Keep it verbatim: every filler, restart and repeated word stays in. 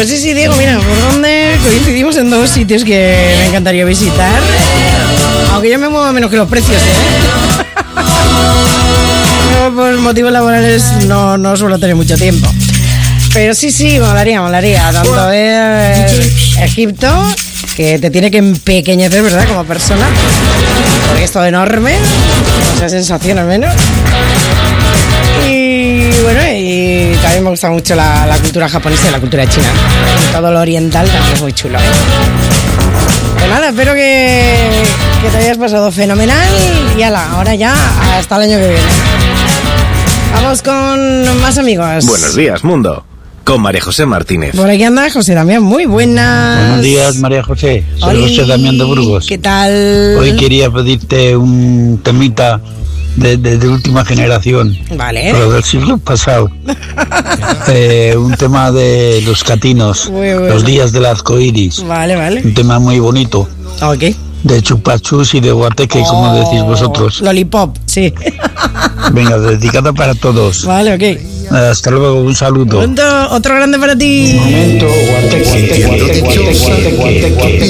Pues sí, sí, Diego, mira, por dónde coincidimos en dos sitios que me encantaría visitar. Aunque yo me muevo menos que los precios, ¿eh? Yo por motivos laborales no, no suelo tener mucho tiempo. Pero sí, sí, molaría, molaría. Tanto ver Egipto, que te tiene que empequeñecer, ¿verdad? Como persona. Porque es todo enorme. Esa sensación al menos. Y bueno, y también me gusta mucho la, la cultura japonesa y la cultura china. Todo lo oriental también es muy chulo. Pues nada, espero que, que te hayas pasado fenomenal. Y ala, ahora ya hasta el año que viene. Vamos con más amigos. Buenos días, mundo. Con María José Martínez. Por aquí anda José Damián, muy buenas. Buenos días, María José. Soy Oli, José Damián de Burgos. ¿Qué tal? Hoy quería pedirte un temita de, de, de última generación. Vale. Pero del siglo pasado. eh, un tema de los catinos. Muy bueno. Los días del arco iris. Vale, vale. Un tema muy bonito. Ok. De chupachus y de guateque, Oh, como decís vosotros. Lollipop, sí. Venga, dedicado para todos. Vale, ok. Hasta luego, un saludo. Otro, otro grande para ti. Momento, guateque, guateque, guateque, guateque, guateque.